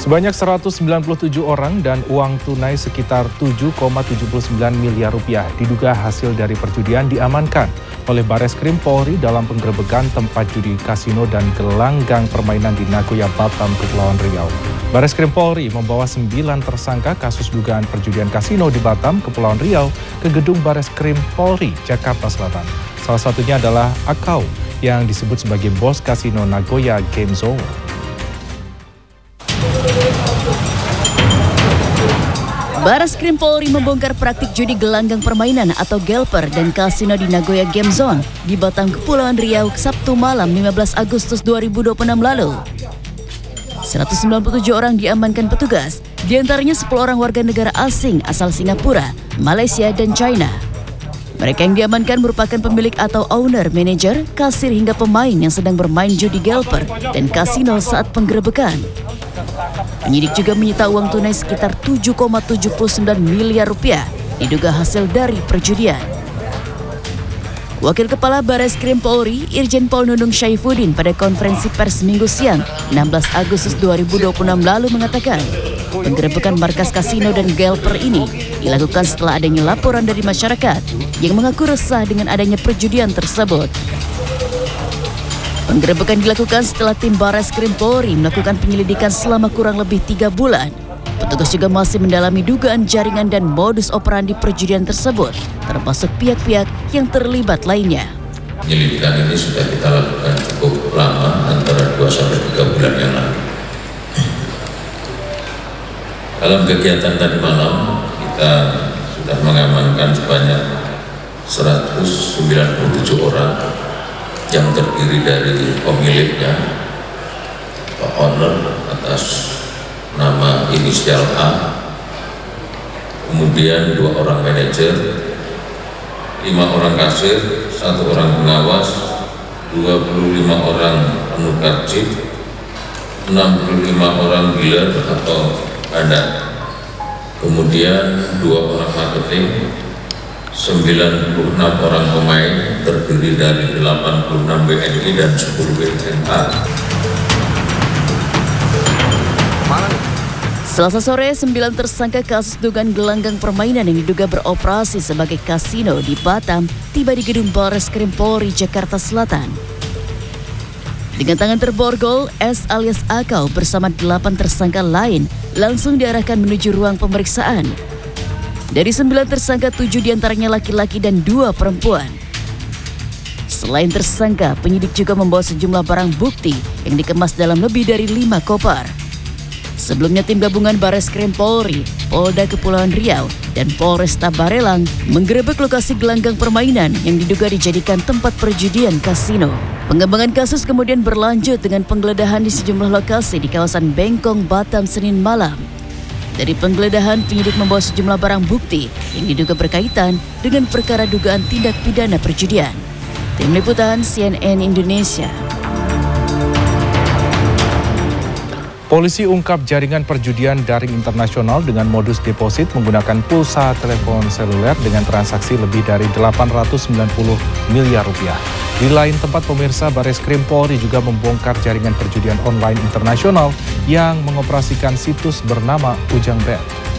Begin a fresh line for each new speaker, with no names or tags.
Sebanyak 197 orang dan uang tunai sekitar 7,79 miliar rupiah diduga hasil dari perjudian diamankan oleh Bareskrim Polri dalam penggerebekan tempat judi kasino dan gelanggang permainan di Nagoya, Batam, Kepulauan Riau. Bareskrim Polri membawa 9 tersangka kasus dugaan perjudian kasino di Batam, Kepulauan Riau ke gedung Bareskrim Polri, Jakarta Selatan. Salah satunya adalah Akau yang disebut sebagai bos kasino Nagoya Game Zone.
Bareskrim Polri membongkar praktik judi gelanggang permainan atau gelper dan kasino di Nagoya Game Zone di Batam, Kepulauan Riau, Sabtu malam 15 Agustus 2026 lalu. 197 orang diamankan petugas, diantaranya 10 orang warga negara asing asal Singapura, Malaysia, dan China. Mereka yang diamankan merupakan pemilik atau owner, manajer, kasir hingga pemain yang sedang bermain judi gelper dan kasino saat penggerebekan. Penyidik juga menyita uang tunai sekitar 7,79 miliar rupiah, diduga hasil dari perjudian. Wakil Kepala Bareskrim Polri, Irjen Pol Nunung Syaifuddin pada konferensi pers Minggu siang, 16 Agustus 2026 lalu mengatakan, penggerebekan markas kasino dan gelper ini dilakukan setelah adanya laporan dari masyarakat yang mengaku resah dengan adanya perjudian tersebut. Penggerebekan dilakukan setelah tim Bareskrim Polri melakukan penyelidikan selama kurang lebih 3 bulan. Petugas juga masih mendalami dugaan jaringan dan modus operandi perjudian tersebut, termasuk pihak-pihak yang terlibat lainnya.
Penyelidikan ini sudah kita lakukan cukup lama, antara 2-3 bulan yang lalu. Dalam kegiatan tadi malam, kita sudah mengamankan sebanyak 197 orang yang terdiri dari pemiliknya, owner atas nama inisial A, kemudian 2 orang manajer, 5 orang kasir, 1 orang pengawas, 25 orang penukar chip, 65 orang dealer atau bandar, kemudian 2 orang marketing, 96 orang pemain terdiri dari 86 BNI dan 10 WNA.
Selasa sore, 9 tersangka kasus dugaan gelanggang permainan yang diduga beroperasi sebagai kasino di Batam tiba di gedung Bareskrim Polri, Jakarta Selatan. Dengan tangan terborgol, S alias Akau bersama 8 tersangka lain langsung diarahkan menuju ruang pemeriksaan. Dari 9 tersangka, 7 diantaranya laki-laki dan 2 perempuan. Selain tersangka, penyidik juga membawa sejumlah barang bukti yang dikemas dalam lebih dari 5 koper. Sebelumnya tim gabungan Bareskrim Polri, Polda Kepulauan Riau, dan Polresta Barelang menggerebek lokasi gelanggang permainan yang diduga dijadikan tempat perjudian kasino. Pengembangan kasus kemudian berlanjut dengan penggeledahan di sejumlah lokasi di kawasan Bengkong, Batam, Senin malam. Dari penggeledahan, penyidik membawa sejumlah barang bukti yang diduga berkaitan dengan perkara dugaan tindak pidana perjudian. Tim Liputan CNN Indonesia.
Polisi ungkap jaringan perjudian daring internasional dengan modus deposit menggunakan pulsa telepon seluler dengan transaksi lebih dari 890 miliar rupiah. Di lain tempat, pemirsa, Bareskrim Polri juga membongkar jaringan perjudian online internasional yang mengoperasikan situs bernama Ujang Bet.